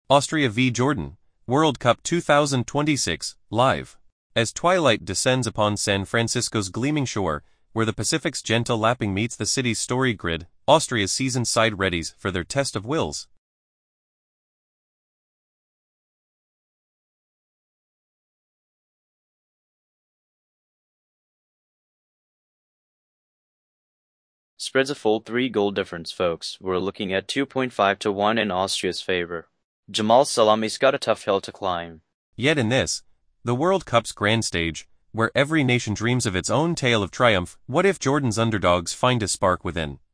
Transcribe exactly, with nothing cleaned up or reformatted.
Austria v Jordan, World Cup two thousand twenty-six, live. As twilight descends upon San Francisco's gleaming shore, where the Pacific's gentle lapping meets the city's storied grid, Austria's seasoned side readies for their test of wills. Spread's a full three-goal difference, folks. We're looking at two point five to one in Austria's favor. Jamal Salami's got a tough hill to climb. Yet in this, the World Cup's grand stage, where every nation dreams of its own tale of triumph, what if Jordan's underdogs find a spark within?